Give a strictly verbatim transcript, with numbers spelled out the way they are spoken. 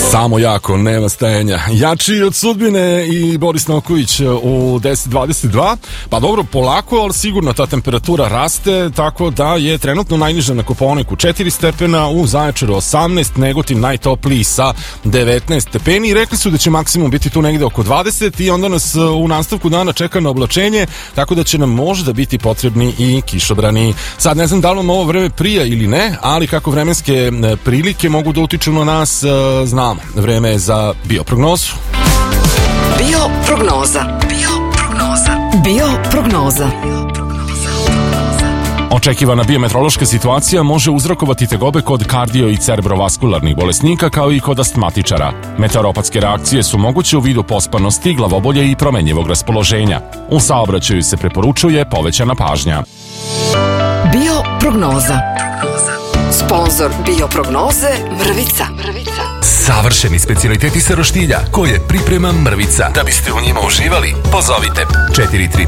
Samo jako, nema stajanja. Jači od sudbine i Boris Noković u deset dvadeset dva. Pa dobro, polako, ali sigurno ta temperatura raste, tako da je trenutno najniža na Kopaoniku četiri stepena, u Zaječaru osamnaest, Negotin najtopliji sa devetnaest stepeni i rekli su da će maksimum biti tu negde oko dvadeset i onda nas u nastavku dana čeka na oblačenje, tako da će nam možda biti potrebni i kišobrani. Sad ne znam da li vam ovo vreme prija ili ne, ali kako vremenske prilike mogu da utiču na nas, znamo. Vreme je za bioprognozu. Bioprognoza. Bioprognoza. Bioprognoza. Očekivana biometeorološka situacija može uzrokovati tegobe kod kardio i cerebrovaskularnih bolesnika kao i kod astmatičara. Meteoropatske reakcije su moguće u vidu pospanosti, glavobolje i promenjivog raspoloženja. U saobraćaju se preporučuje povećana pažnja. Bioprognoza. Sponzor Bioprognoze Mrvica. Mrvica. Savršeni specijaliteti sa roštilja koje priprema Mrvica. Da biste u njima uživali, pozovite četiri tri